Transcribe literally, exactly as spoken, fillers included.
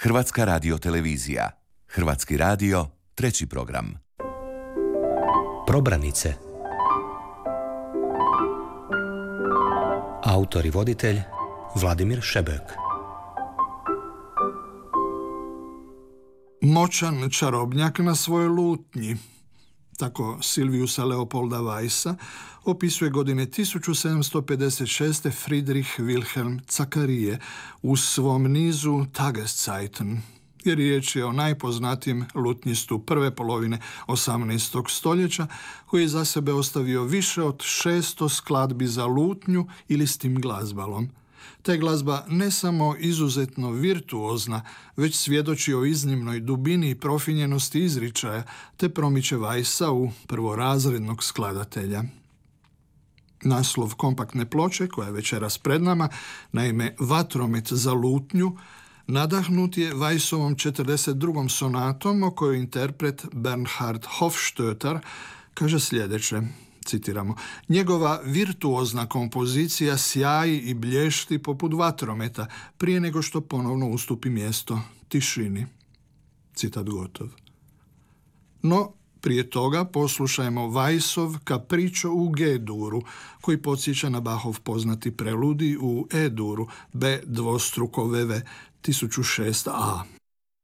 Hrvatska radiotelevizija. Hrvatski radio, treći program. Probranice. Autor i voditelj Vladimir Šebek. Moćan čarobnjak na svojoj lutnji. Tako Silviusa Leopolda Weissa opisuje godine tisuću sedamsto pedeset šeste. Friedrich Wilhelm Zacharije u svom nizu Tageszeiten, jer riječ je o najpoznatijem lutnjistu prve polovine osamnaestog stoljeća, koji je za sebe ostavio više od šesto skladbi za lutnju ili s tim glazbalom. Ta je glazba ne samo izuzetno virtuozna, već svjedoči o iznimnoj dubini i profinjenosti izričaja, te promiče Weissa u prvorazrednog skladatelja. Naslov kompaktne ploče, koja je večeras pred nama, naime Vatromet za lutnju, nadahnut je Weissovom četrdeset drugom sonatom, o kojoj interpret Bernhard Hofstötter kaže sljedeće, citiramo: njegova virtuozna kompozicija sjaji i blješti poput vatrometa prije nego što ponovno ustupi mjesto tišini. Citat gotov. No, prije toga poslušajmo Weissov Capriccio u G-duru, koji podsjeća na Bachov poznati preludij u E-duru, B dvostruko V V tisuću šest A.